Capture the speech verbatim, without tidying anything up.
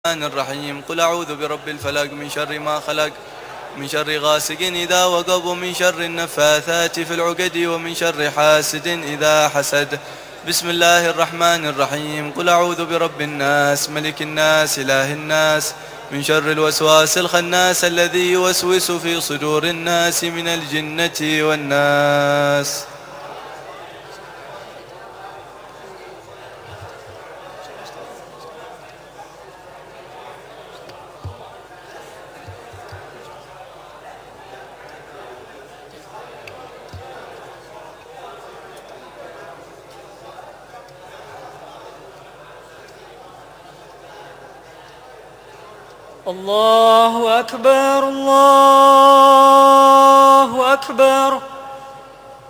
الرحمن الرحيم. قل أعوذ برب الفلق من شر ما خلق، من شر غاسق إذا وقب، ومن شر النفاثات في العقد، ومن شر حاسد إذا حسد. بسم الله الرحمن الرحيم. قل أعوذ برب الناس ملك الناس إله الناس من شر الوسواس الخناس الذي يوسوس في صدور الناس من الجنة والناس. الله أكبر الله أكبر.